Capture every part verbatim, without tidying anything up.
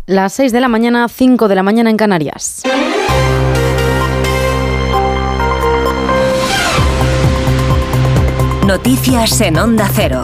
Las seis de la mañana, cinco de la mañana en Canarias. Noticias en Onda Cero.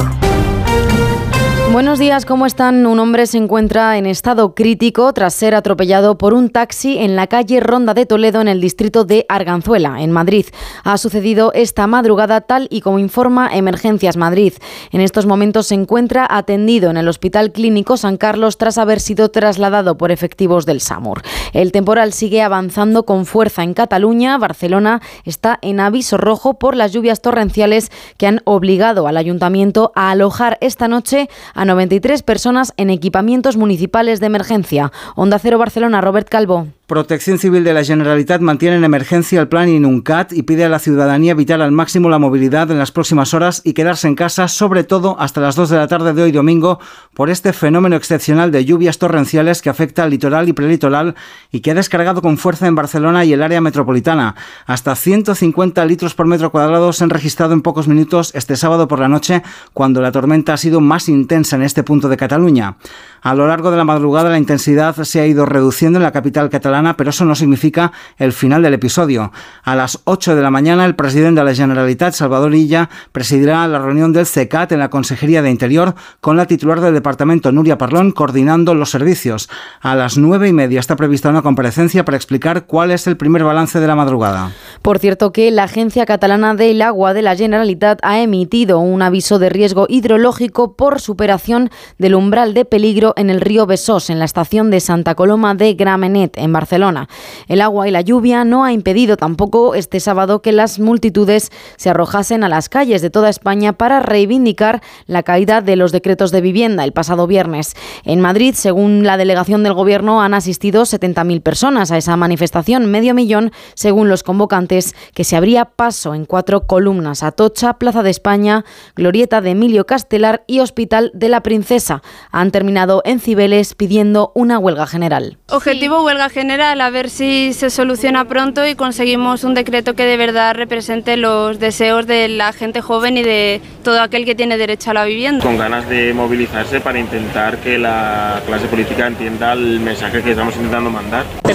Buenos días, ¿cómo están? Un hombre se encuentra en estado crítico tras ser atropellado por un taxi en la calle Ronda de Toledo, en el distrito de Arganzuela, en Madrid. Ha sucedido esta madrugada, tal y como informa Emergencias Madrid. En estos momentos se encuentra atendido en el Hospital Clínico San Carlos tras haber sido trasladado por efectivos del SAMUR. El temporal sigue avanzando con fuerza en Cataluña. Barcelona está en aviso rojo por las lluvias torrenciales que han obligado al ayuntamiento a alojar esta noche a noventa y tres personas en equipamientos municipales de emergencia. Onda Cero Barcelona, Robert Calvo. Protección Civil de la Generalitat mantiene en emergencia el plan Inuncat y pide a la ciudadanía evitar al máximo la movilidad en las próximas horas y quedarse en casa, sobre todo hasta las dos de la tarde de hoy domingo, por este fenómeno excepcional de lluvias torrenciales que afecta al litoral y prelitoral y que ha descargado con fuerza en Barcelona y el área metropolitana. Hasta ciento cincuenta litros por metro cuadrado se han registrado en pocos minutos este sábado por la noche, cuando la tormenta ha sido más intensa en este punto de Cataluña. A lo largo de la madrugada la intensidad se ha ido reduciendo en la capital catalana, pero eso no significa el final del episodio. A las ocho de la mañana el presidente de la Generalitat, Salvador Illa, presidirá la reunión del CECAT en la Consejería de Interior con la titular del departamento, Núria Parlon, coordinando los servicios. A las nueve y media está prevista una comparecencia para explicar cuál es el primer balance de la madrugada. Por cierto, que la Agencia Catalana del Agua de la Generalitat ha emitido un aviso de riesgo hidrológico por superación del umbral de peligro en el río Besós, en la estación de Santa Coloma de Gramenet, en Barcelona. El agua y la lluvia no ha impedido tampoco este sábado que las multitudes se arrojasen a las calles de toda España para reivindicar la caída de los decretos de vivienda el pasado viernes. En Madrid, según la delegación del Gobierno, han asistido setenta mil personas a esa manifestación, medio millón según los convocantes, que se abría paso en cuatro columnas: Atocha, Plaza de España, Glorieta de Emilio Castelar y Hospital de la Princesa. Han terminado en Cibeles pidiendo una huelga general. Objetivo huelga general, a ver si se soluciona pronto y conseguimos un decreto que de verdad represente los deseos de la gente joven y de todo aquel que tiene derecho a la vivienda. Con ganas de movilizarse para intentar que la clase política entienda el mensaje que estamos intentando mandar.